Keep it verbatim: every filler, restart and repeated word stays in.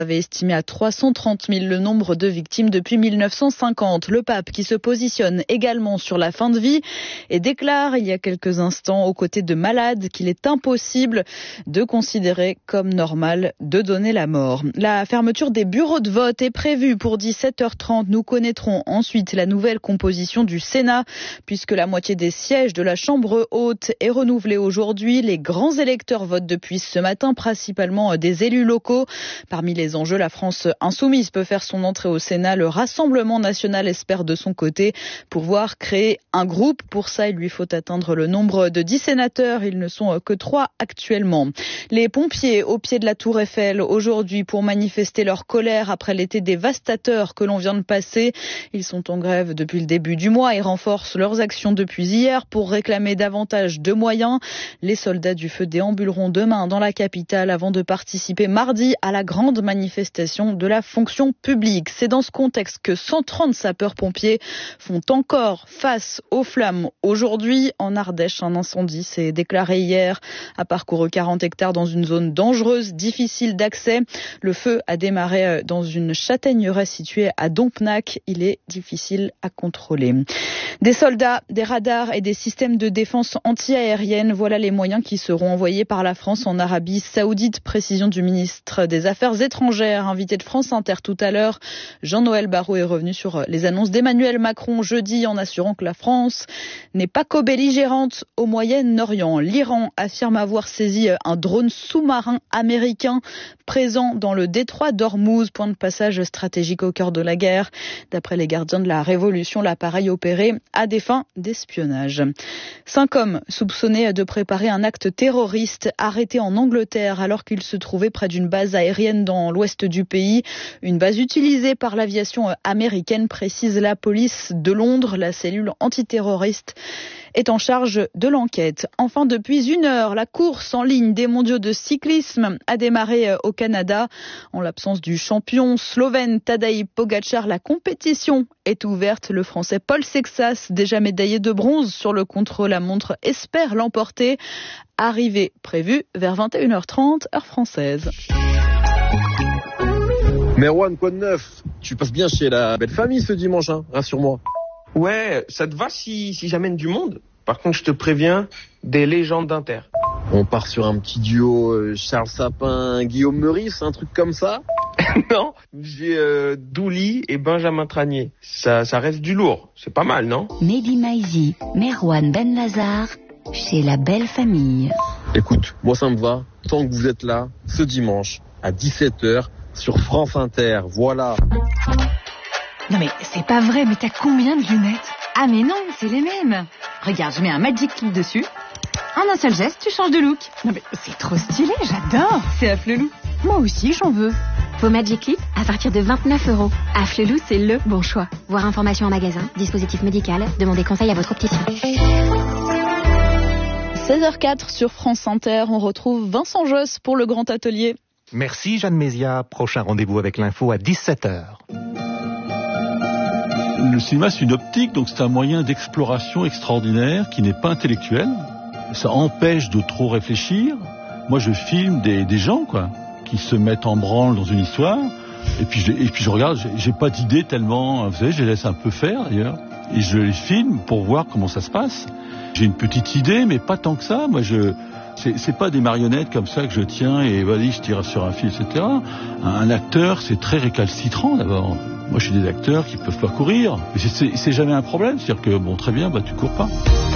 avait estimé à trois cent trente mille le nombre de victimes depuis mille neuf cent cinquante. Le pape qui se positionne également sur la fin de vie et déclare il y a quelques instants aux côtés de malades qu'il est impossible de considérer comme normal de donner la mort. La fermeture des bureaux de vote est prévue pour dix-sept heures trente. Nous connaîtrons ensuite la nouvelle composition du Sénat puisque la moitié des sièges de la Chambre haute est renouvelée aujourd'hui. Les grands électeurs votent depuis ce matin, principalement des élus locaux. Parmi les enjeux, la France insoumise peut faire son entrée au Sénat. Le Rassemblement national espère de son côté pouvoir créer un groupe. Pour ça, il lui faut atteindre le nombre de dix sénateurs. Ils ne sont que trois actuellement. Les pompiers au pied de la Tour Eiffel aujourd'hui pour manifester leur colère après l'été dévastateur que l'on vient de passer. Ils sont en grève depuis le début du mois et renforcent leurs actions depuis hier pour réclamer davantage de moyens. Les soldats du feu déambuleront demain dans la capitale avant de participer mardi à la grande manifestation de la fonction publique. C'est dans ce contexte que cent trente sapeurs-pompiers font encore face aux flammes aujourd'hui. En Ardèche, un incendie s'est déclaré hier, a parcouru quarante hectares dans une zone dangereuse, difficile d'accès. Le feu a démarré dans une châtaigneraie située à Dompnac. Il est difficile à contrôler. Des soldats, des radars et des systèmes de défense anti-aérienne, voilà les moyens qui seront envoyés par la France en Arabie Saoudite. Précision du ministre des Affaires étrangères, invité de France Inter tout à l'heure. Jean-Noël Barrot est revenu sur les annonces d'Emmanuel Macron jeudi en assurant que la France n'est pas co-belligérante au Moyen-Orient. L'Iran affirme avoir saisi un drone sous-marin américain présent dans le détroit d'Ormuz, point de passage stratégique au cœur de la guerre. D'après les gardiens de la Révolution, l'appareil opérait à des fins d'espionnage. Cinq hommes soupçonnés de préparer un acte terroriste arrêtés en Angleterre alors qu'ils se trouvaient près d'une base aérienne dans l'ouest du pays. Une base utilisée par l'aviation américaine, précise la police de Londres. La cellule antiterroriste est en charge de l'enquête. Enfin, depuis une heure, la course en ligne des mondiaux de cyclisme a démarré au Canada. En l'absence du champion slovène Tadej Pogačar, la compétition est ouverte. Le Français Paul Sexas, déjà médaillé de bronze sur le contre-la-montre, espère l'emporter. Arrivée prévue vers vingt et une heures trente, heure française. Merwan, quoi de neuf? Tu passes bien chez la belle famille ce dimanche, hein, rassure-moi. Ouais, ça te va si, si j'amène du monde? Par contre, je te préviens, des légendes d'Inter. On part sur un petit duo euh, Charles Sapin, Guillaume Meurice, un truc comme ça? Non, j'ai euh, Douli et Benjamin Tranier. Ça, ça reste du lourd, c'est pas mal, non? Mehdi Maizi, Merwan Benlazar, chez la belle famille. Écoute, moi ça me va, tant que vous êtes là, ce dimanche, à dix-sept heures, sur France Inter, voilà. Non mais c'est pas vrai, mais t'as combien de lunettes? Ah mais non, c'est les mêmes. Regarde, je mets un Magic Clip dessus. En un seul geste, tu changes de look. Non mais c'est trop stylé, j'adore. C'est Afflelou. Moi aussi, j'en veux. Vos Magic Clip à partir de vingt-neuf euros. Afflelou, c'est le bon choix. Voir information en magasin, dispositif médical, demandez conseil à votre opticien. seize heures quatre sur France Inter, on retrouve Vincent Josse pour le Grand Atelier. Merci Jeanne Mézia. Prochain rendez-vous avec l'info à dix-sept heures. Le cinéma, c'est une optique, donc c'est un moyen d'exploration extraordinaire qui n'est pas intellectuel. Ça empêche de trop réfléchir. Moi, je filme des, des gens, quoi, qui se mettent en branle dans une histoire. Et puis, je, et puis je regarde, j'ai, j'ai pas d'idée tellement, vous savez, je les laisse un peu faire, d'ailleurs. Et je les filme pour voir comment ça se passe. J'ai une petite idée, mais pas tant que ça. Moi, je... C'est, c'est pas des marionnettes comme ça que je tiens et vas-y, je tire sur un fil, et cetera. Un, un acteur, c'est très récalcitrant d'abord. Moi, je suis des acteurs qui peuvent pas courir. Mais c'est, c'est, c'est jamais un problème. C'est-à-dire que, bon, très bien, bah, tu cours pas.